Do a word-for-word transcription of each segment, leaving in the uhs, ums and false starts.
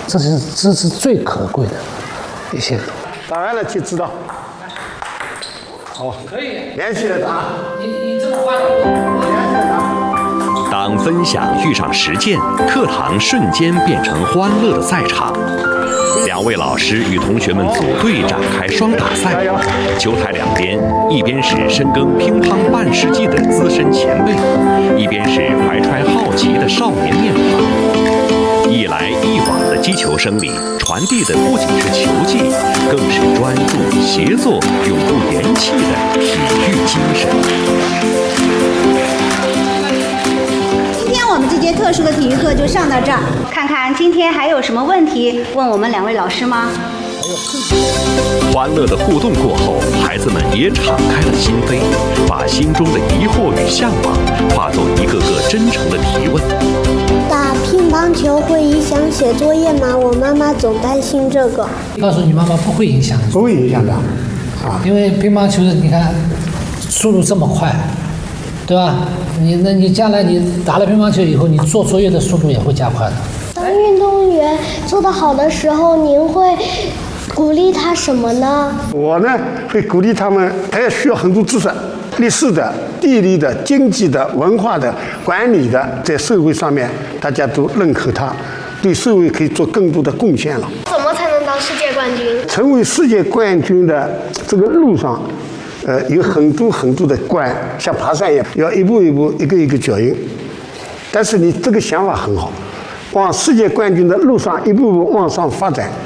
这是这是最可贵的一些。 答案了就知道。好，可以连续的答。你你这么快，连续的答。 当分享遇上实践，课堂瞬间变成欢乐的赛场。两位老师与同学们组队展开双打赛，球台两边，一边是深耕乒乓半世纪的资深前辈，一边是怀揣好奇的少年面孔。一来一往的击球声里，传递的不仅是球技，更是专注、协作、永不言弃的体育精神。 今天我们这节特殊的体育课就上到这儿，看看今天还有什么问题问我们两位老师吗？ 欢乐的互动过后，孩子们也敞开了心扉，把心中的疑惑与向往化作一个个真诚的提问。 打乒乓球会影响写作业吗？我妈妈总担心这个。 告诉你妈妈不会影响， 不会影响的，啊， 因为乒乓球的你看速度这么快，对吧？你那你将来你打了乒乓球以后，你做作业的速度也会加快的。 当运动员做得好的时候，您会鼓励他什么呢？ 我呢会鼓励他们，他也需要很多知识，历史的、地理的、经济的、文化的、管理的，在社会上面大家都认可他，对社会可以做更多的贡献了。 怎么才能当世界冠军？ 成为世界冠军的这个路上，呃，有很多很多的关，像爬山一样，要一步一步、一个一个脚印。但是你这个想法很好，往世界冠军的路上一步步往上发展。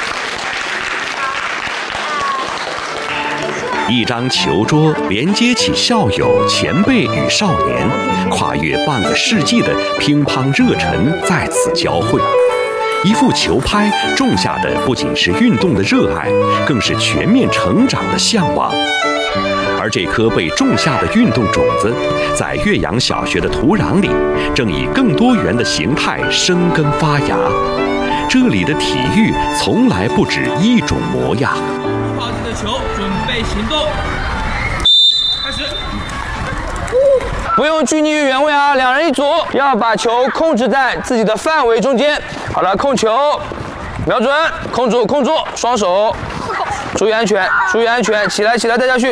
一张球桌连接起校友、前辈与少年，跨越半个世纪的乒乓热忱在此交汇。一副球拍种下的不仅是运动的热爱，更是全面成长的向往。而这颗被种下的运动种子，在岳阳小学的土壤里，正以更多元的形态生根发芽。这里的体育从来不止一种模样。 抱着的球，准备行动，开始。 不用拘泥于原位啊，两人一组，要把球控制在自己的范围中间。好了，控球，瞄准，控住，控住，双手，注意安全，注意安全，起来，起来，带下去。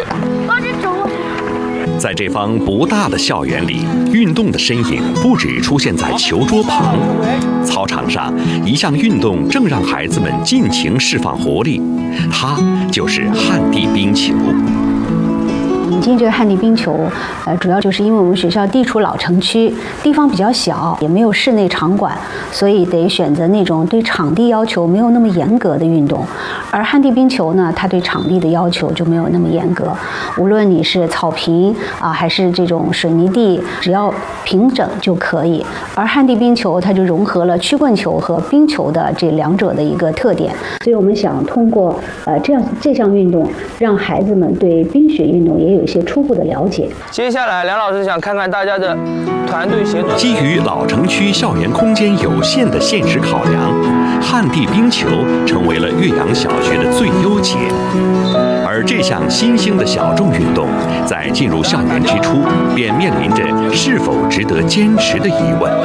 在这方不大的校园里，运动的身影不只出现在球桌旁，操场上一项运动正让孩子们尽情释放活力，它就是旱地冰球。 引进这个旱地冰球，呃，主要就是因为我们学校地处老城区，地方比较小，也没有室内场馆，所以得选择那种对场地要求没有那么严格的运动。而旱地冰球呢，它对场地的要求就没有那么严格，无论你是草坪啊，还是这种水泥地，只要平整就可以。而旱地冰球它就融合了曲棍球和冰球的这两者的一个特点，所以我们想通过呃这样这项运动，让孩子们对冰雪运动也有一些初步的了解。 接下来，梁老师想看看大家的团队协作。 基于老城区校园空间有限的现实考量，旱地冰球成为了岳阳小学的最优解。而这项新兴的小众运动，在进入校园之初，便面临着是否值得坚持的疑问。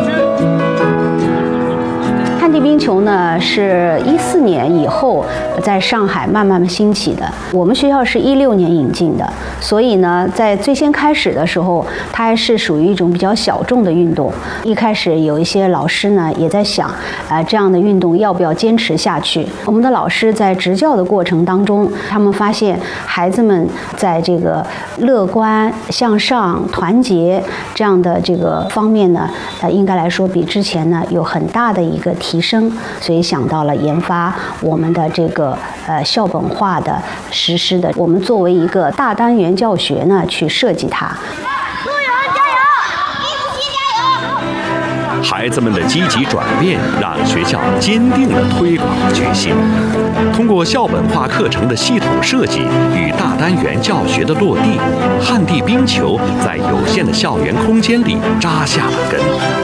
旱地冰球呢，是一四年以后在上海慢慢兴起的。我们学校是一六年引进的，所以呢，在最先开始的时候，它还是属于一种比较小众的运动。一开始有一些老师呢，也在想，呃，这样的运动要不要坚持下去？我们的老师在执教的过程当中，他们发现孩子们在这个乐观、向上、团结这样的这个方面呢，呃，应该来说比之前呢有很大的一个提升，所以想到了研发我们的这个呃校本化的实施的，我们作为一个大单元教学呢去设计它。 孩子们的积极转变，让学校坚定了推广的决心。通过校本化课程的系统设计与大单元教学的落地，旱地冰球在有限的校园空间里扎下了根。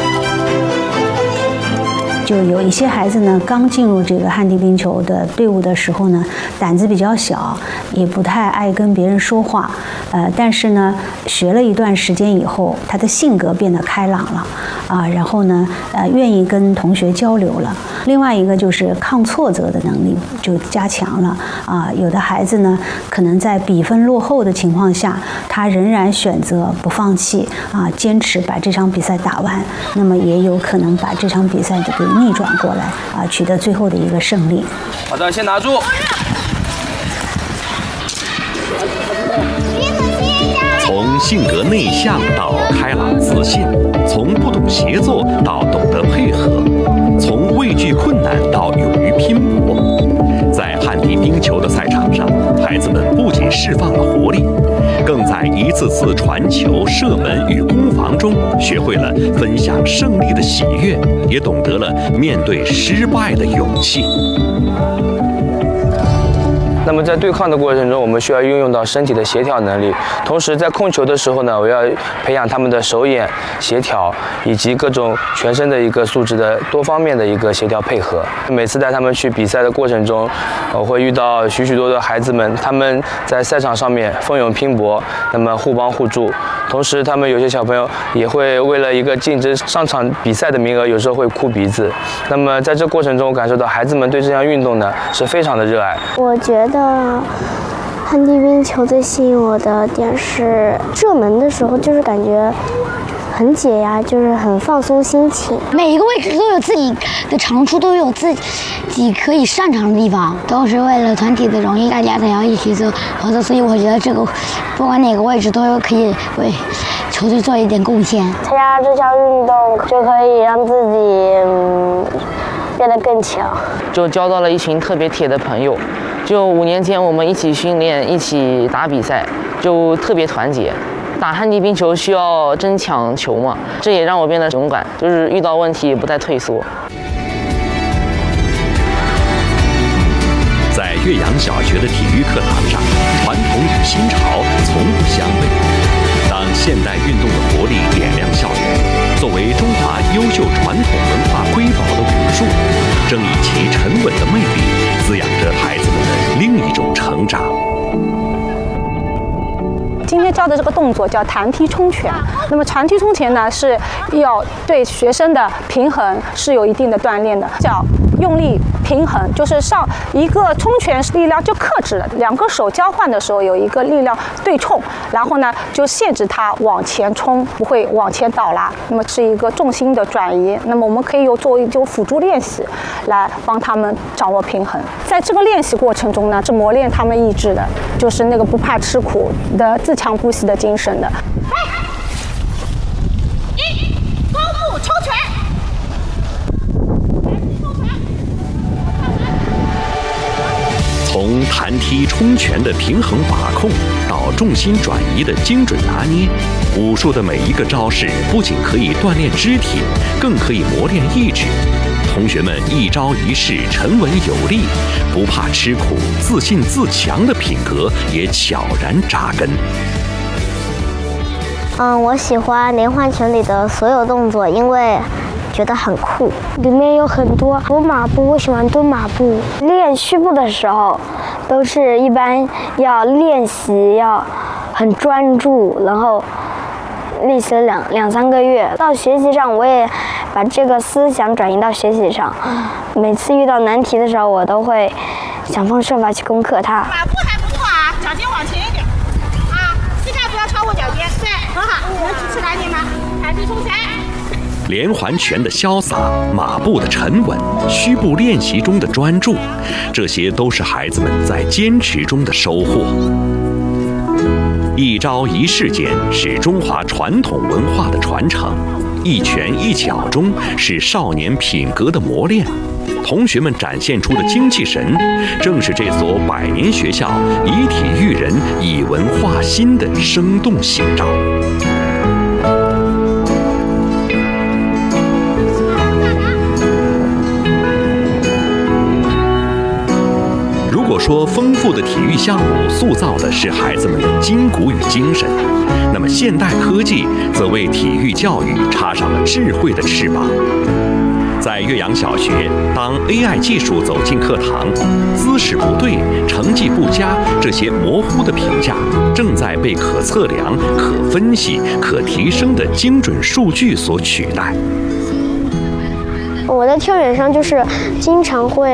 就有一些孩子呢，刚进入这个旱地冰球的队伍的时候呢，胆子比较小，也不太爱跟别人说话，呃，但是呢，学了一段时间以后，他的性格变得开朗了， 啊，然后呢，呃，愿意跟同学交流了。另外一个就是抗挫折的能力就加强了啊。有的孩子呢，可能在比分落后的情况下，他仍然选择不放弃啊，坚持把这场比赛打完，那么也有可能把这场比赛给逆转过来啊，取得最后的一个胜利。 好的，先拿住。 从性格内向到开朗自信，从不懂协作到懂得配合，从畏惧困难到勇于拼搏。在旱地冰球的赛场上，孩子们不仅释放了活力，更在一次次传球、射门与攻防中学会了分享胜利的喜悦，也懂得了面对失败的勇气。 那么在对抗的过程中，我们需要运用到身体的协调能力，同时在控球的时候呢，我要培养他们的手眼协调以及各种全身的一个素质的多方面的一个协调配合。每次带他们去比赛的过程中，我会遇到许许多多孩子们，他们在赛场上面奋勇拼搏，那么互帮互助。同时，他们有些小朋友也会为了一个竞争上场比赛的名额，有时候会哭鼻子。那么在这过程中，我感受到孩子们对这项运动呢是非常的热爱。 我觉得旱地冰球最吸引我的点是射门的时候，就是感觉很解压，就是很放松心情。 每一个位置都有自己的长处，都有自己可以擅长的地方，都是为了团体的荣誉，大家都要一起做合作。所以我觉得这个不管哪个位置都有可以为球队做一点贡献。 参加这项运动就可以让自己、嗯、变得更强， 就交到了一群特别铁的朋友。就五年前我们一起训练，一起打比赛，就特别团结。打旱地冰球需要争抢球嘛，这也让我变得勇敢，就是遇到问题不再退缩。 在岳阳小学的体育课堂上，传统与新潮从不相悖。当现代运动的活力点亮校园，作为中华优秀传统文化瑰宝的武术，正以其沉稳的魅力滋养着孩子们的另一种成长。 今天教的这个动作叫弹踢冲拳。那么弹踢冲拳呢，是要对学生的平衡是有一定的锻炼的，脚用力平衡，就是上一个冲拳力量就克制了，两个手交换的时候有一个力量对冲，然后呢就限制它往前冲，不会往前倒拉。那么是一个重心的转移。那么我们可以有作为一种辅助练习来帮他们掌握平衡。在这个练习过程中呢，是磨练他们意志的，就是那个不怕吃苦的自强不息的精神的。 一，弓步冲拳。 从弹踢冲拳的平衡把控到重心转移的精准拿捏，武术的每一个招式不仅可以锻炼肢体，更可以磨练意志。同学们一招一式沉稳有力，不怕吃苦、自信自强的品格也悄然扎根。 嗯，我喜欢连环拳里的所有动作，因为觉得很酷。里面有很多蹲马步，我喜欢蹲马步。练虚步的时候，都是一般要练习，要很专注，然后练习了两两三个月。到学习上，我也把这个思想转移到学习上。每次遇到难题的时候，我都会想方设法去攻克它。 马步还不错啊，脚尖往前一点啊，膝盖不要超过脚尖，对，很好。能举起来点吗？弹踢冲拳。 连环拳的潇洒，马步的沉稳，虚步练习中的专注，这些都是孩子们在坚持中的收获。一招一式间是中华传统文化的传承，一拳一脚中是少年品格的磨练。同学们展现出的精气神，正是这所百年学校以体育人、以文化心的生动写照。如果说丰富的体育项目塑造的是孩子们的筋骨与精神，那么现代科技则为体育教育插上了智慧的翅膀。 在岳阳小学，当 A I 技术走进课堂，姿势不对、成绩不佳这些模糊的评价，正在被可测量、可分析、可提升的精准数据所取代。 我在跳远上就是经常会